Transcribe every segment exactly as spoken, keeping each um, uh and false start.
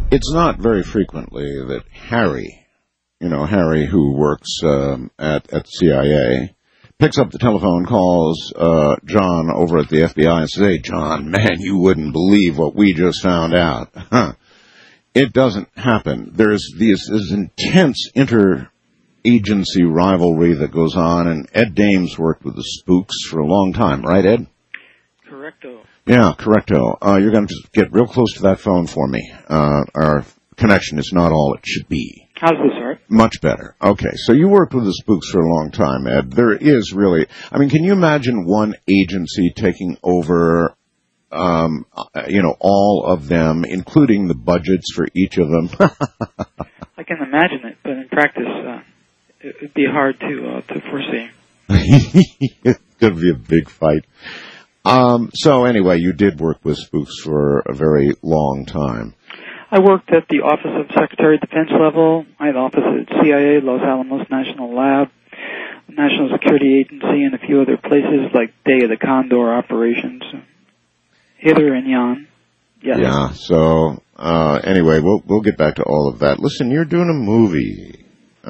It's not very frequently that Harry, you know, Harry who works um, at, at the C I A, picks up the telephone, calls uh, John over at the F B I and says, hey, John, man, you wouldn't believe what we just found out. Huh. It doesn't happen. There's this, this intense inter-agency rivalry that goes on, and Ed Dames worked with the Spooks for a long time, right, Ed? Correcto. Yeah, correcto. Uh, you're going to just get real close to that phone for me. Uh, our connection is not all it should be. How's this, Art? Much better. Okay, so you worked with the Spooks for a long time, Ed. There is really, I mean, can you imagine one agency taking over, um, you know, all of them, including the budgets for each of them? I can imagine it, but in practice, uh, it would be hard to uh, to foresee. It's going to be a big fight. Um, so anyway, you did work with Spooks for a very long time. I worked at the Office of Secretary of Defense level. I had office at C I A, Los Alamos National Lab, National Security Agency, and a few other places like Day of the Condor operations. Hither and yon. Yes. Yeah, so uh, anyway, we'll we'll get back to all of that. Listen, you're doing a movie,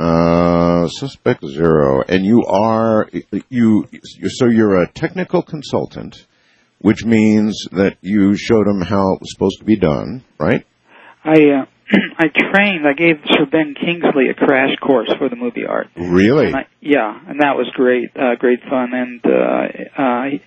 uh, Suspect Zero, and you are, you, you so you're a technical consultant, which means that you showed them how it was supposed to be done, right? I uh, I trained. I gave Sir Ben Kingsley a crash course for the movie, Art. Really? And I, yeah, and that was great, uh, great fun. And uh, uh,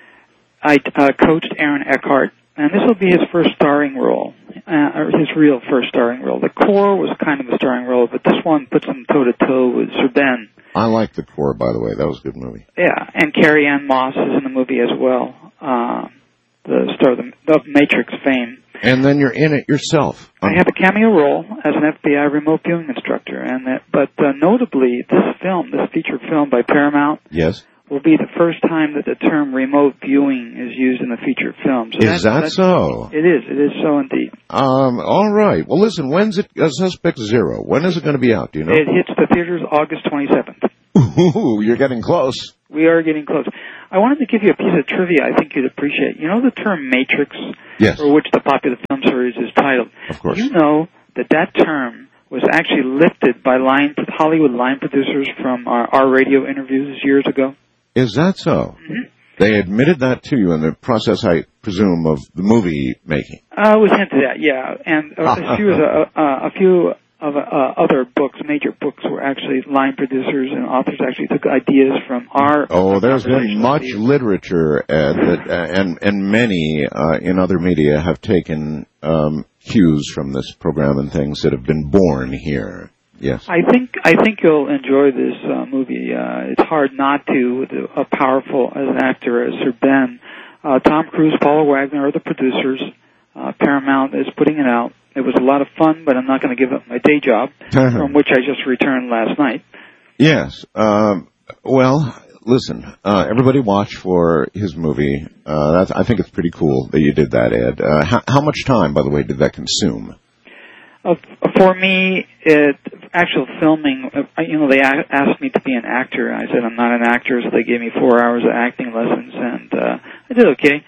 I uh, coached Aaron Eckhart, and this will be his first starring role, uh, or his real first starring role. The Core was kind of a starring role, but this one puts him toe to toe with Sir Ben. I like The Core, by the way. That was a good movie. Yeah, and Carrie Ann Moss is in the movie as well, uh, the star of, the, of Matrix fame. And then you're in it yourself. I have a cameo role as an F B I remote viewing instructor, and that, but uh, notably, this film, this feature film by Paramount, yes, will be the first time that the term remote viewing is used in a feature film. So is that so? It is. It is so indeed. Um. All right. Well, listen. When's it? Uh, Suspect Zero. When is it going to be out? Do you know? It hits the theaters August twenty-seventh. Ooh, you're getting close. We are getting close. I wanted to give you a piece of trivia I think you'd appreciate. You know the term Matrix, yes, for which the popular film series is titled? Of course. You know that that term was actually lifted by line Hollywood line producers from our, our radio interviews years ago. Is that so? Mm-hmm. They admitted that to you in the process, I presume, of the movie making. Uh, it was hinted at, yeah. And a, a few, a, a, a few of uh, other books, major books, were actually line producers and authors actually took ideas from our. Oh, there's been much ideas. literature, Ed, that, uh, and and many uh, in other media have taken um, cues from this program and things that have been born here. Yes. I think I think you'll enjoy this uh, movie. Uh, it's hard not to with a, a powerful as an actor as Sir Ben. Uh, Tom Cruise, Paula Wagner are the producers. Uh, Paramount is putting it out. It was a lot of fun, but I'm not going to give up my day job, from which I just returned last night. Yes. Um, well, listen, uh, everybody watch for his movie. Uh, that's, I think it's pretty cool that you did that, Ed. Uh, how, how much time, by the way, did that consume? Uh, for me, it, actual filming, uh, you know, they a- asked me to be an actor. I said I'm not an actor, so they gave me four hours of acting lessons, and uh, I did okay.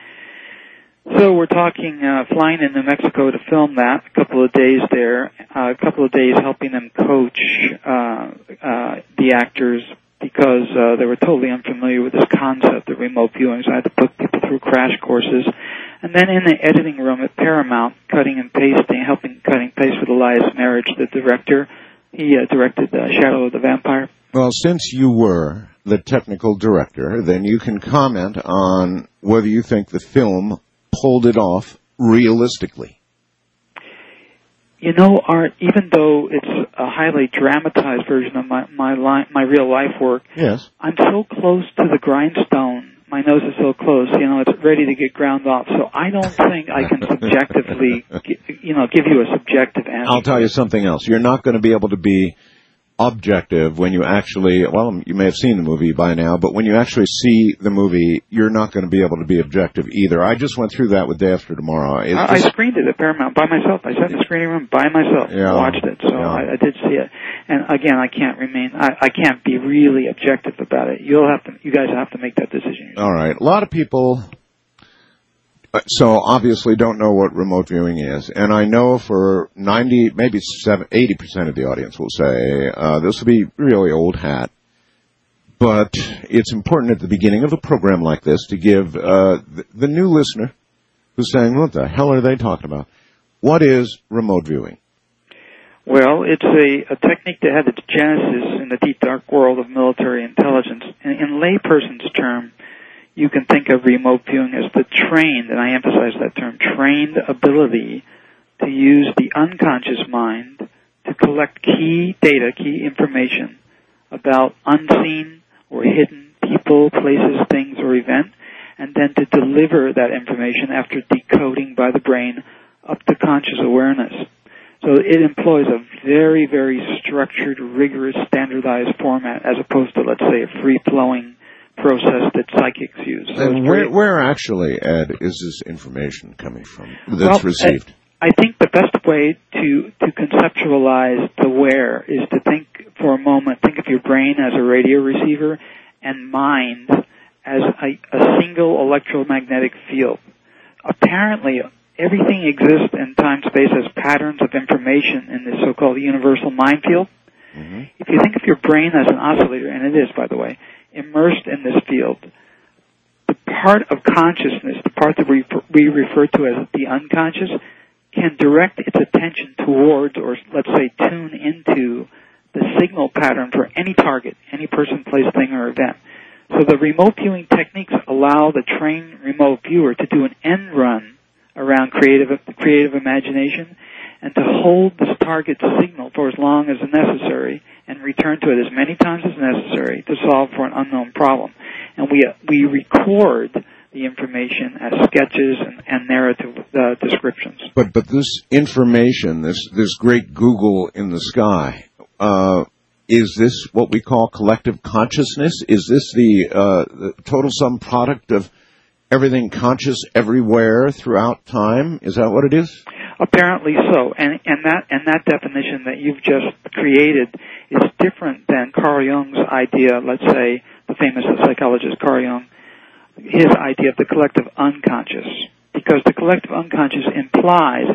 So we're talking uh, flying in New Mexico to film that, a couple of days there, uh, a couple of days helping them coach uh, uh, the actors because uh, they were totally unfamiliar with this concept of remote viewing, so I had to put people through crash courses. And then in the editing room at Paramount, cutting and pasting, helping cutting paste with Elias Marriage, the director. He uh, directed uh, Shadow of the Vampire. Well, since you were the technical director, then you can comment on whether you think the film pulled it off realistically. You know, Art, even though it's a highly dramatized version of my my, li- my real life work, yes, I'm so close to the grindstone. My nose is so close, you know, it's ready to get ground off. So I don't think I can subjectively, you know, give you a subjective answer. I'll tell you something else. You're not going to be able to be objective when you actually, well, you may have seen the movie by now, but when you actually see the movie, you're not going to be able to be objective either. I just went through that with Day After Tomorrow. I, I screened it at Paramount by myself. I sat in the screening room by myself yeah. and watched it, so yeah. I, I did see it. And again, I can't remain, I, I can't be really objective about it. You'll have to, you guys have to make that decision yourself. All right. A lot of people Uh, So obviously don't know what remote viewing is. And I know for ninety, maybe eighty percent of the audience will say, uh, this will be really old hat. But it's important at the beginning of a program like this to give uh, the, the new listener who's saying, what the hell are they talking about? What is remote viewing? Well, it's a, a technique that had its genesis in the deep, dark world of military intelligence. In, in layperson's term, you can think of remote viewing as the trained, and I emphasize that term, trained ability to use the unconscious mind to collect key data, key information about unseen or hidden people, places, things, or events, and then to deliver that information after decoding by the brain up to conscious awareness. So it employs a very, very structured, rigorous, standardized format as opposed to, let's say, a free-flowing process that psychics use. So and where, where actually, Ed, is this information coming from that's well, received? I, I think the best way to, to conceptualize the where is to think for a moment, think of your brain as a radio receiver and mind as a, a single electromagnetic field. Apparently, everything exists in time-space as patterns of information in this so-called universal mind field. Mm-hmm. If you think of your brain as an oscillator, and it is, by the way, immersed in this field, the part of consciousness, the part that we, we refer to as the unconscious, can direct its attention towards, or let's say tune into, the signal pattern for any target, any person, place, thing, or event. So the remote viewing techniques allow the trained remote viewer to do an end run around creative creative imagination and to hold this target signal for as long as necessary and return to it as many times as necessary to solve for an unknown problem. And we uh, we record the information as sketches and, and narrative uh, descriptions. But but this information, this this great Google in the sky, uh, is this what we call collective consciousness? Is this the, uh, the total sum product of everything conscious everywhere throughout time? Is that what it is? Apparently so, and and that and that definition that you've just created is different than Carl Jung's idea. Let's say the famous psychologist Carl Jung, his idea of the collective unconscious, because the collective unconscious implies